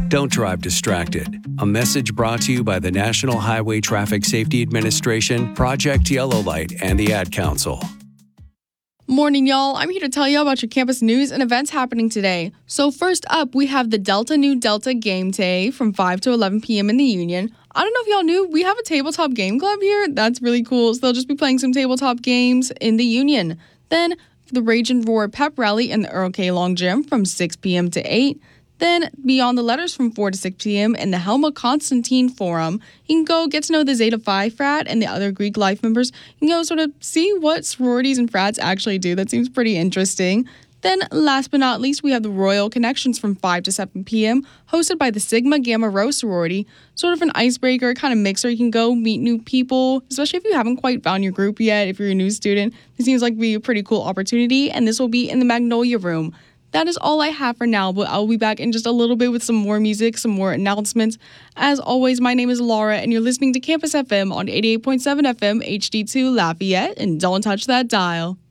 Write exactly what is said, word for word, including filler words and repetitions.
Don't drive distracted. A message brought to you by the National Highway Traffic Safety Administration, Project Yellow Light, and the Ad Council. Morning, y'all. I'm here to tell you about your campus news and events happening today. So first up, we have the Delta Nu Delta Game Day from five to eleven p.m. in the Union. I don't know if y'all knew, we have a tabletop game club here. That's really cool. So they'll just be playing some tabletop games in the Union. Then the Rage and Roar Pep Rally in the Earl K. Long Gym from six p.m. to eight. Then Beyond the Letters from four to six p.m. in the Helma Constantine Forum. You can go get to know the Zeta Phi frat and the other Greek life members. You can go sort of see what sororities and frats actually do. That seems pretty interesting. Then, last but not least, we have the Royal Connections from five to seven p.m. hosted by the Sigma Gamma Rho sorority. Sort of an icebreaker, kind of mixer. You can go meet new people, especially if you haven't quite found your group yet. If you're a new student, this seems like to be a pretty cool opportunity, and this will be in the Magnolia Room. That is all I have for now, but I'll be back in just a little bit with some more music, some more announcements. As always, my name is Laura, and you're listening to Campus F M on eighty-eight point seven F M H D two Lafayette, and don't touch that dial.